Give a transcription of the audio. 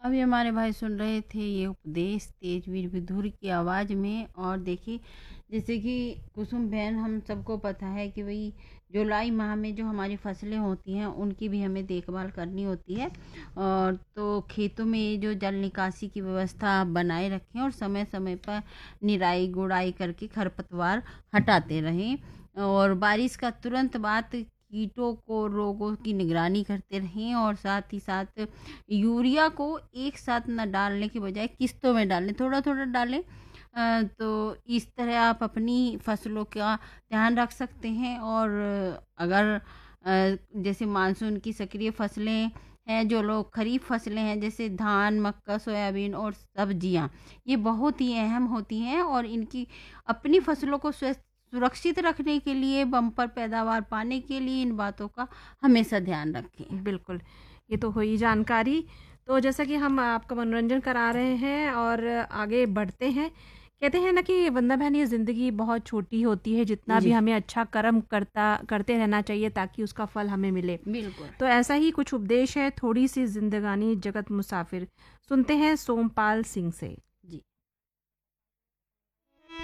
अभी हमारे भाई सुन रहे थे ये उपदेश तेजवीर विधुर की आवाज़ में। और देखिए, जैसे कि कुसुम बहन, हम सबको पता है कि भाई जुलाई माह में जो हमारी फसलें होती हैं उनकी भी हमें देखभाल करनी होती है। और तो खेतों में ये जो जल निकासी की व्यवस्था आप बनाए रखें और समय समय पर निराई गुड़ाई करके खरपतवार हटाते रहें। और बारिश का तुरंत बाद कीटों को रोगों की निगरानी करते रहें। और साथ ही साथ यूरिया को एक साथ ना डालने के बजाय किस्तों में डालें, थोड़ा-थोड़ा डालें। तो इस तरह आप अपनी फसलों का ध्यान रख सकते हैं। और अगर जैसे मानसून की सक्रिय फसलें हैं, जो लोग खरीफ फसलें हैं जैसे धान, मक्का, सोयाबीन और सब्जियां, ये बहुत ही अहम होती हैं। और इनकी अपनी फसलों को स्वस्थ सुरक्षित रखने के लिए, बम्पर पैदावार पाने के लिए इन बातों का हमेशा ध्यान रखें। बिल्कुल, ये तो हुई जानकारी। तो जैसा कि हम आपका मनोरंजन करा रहे हैं और आगे बढ़ते हैं। कहते हैं ना कि वंदना बहन, ये ज़िंदगी बहुत छोटी होती है, जितना भी जी, हमें अच्छा कर्म करते रहना चाहिए ताकि उसका फल हमें मिले। बिल्कुल। तो ऐसा ही कुछ उपदेश है थोड़ी सी ज़िंदगानी जगत मुसाफिर। सुनते हैं सोमपाल सिंह से।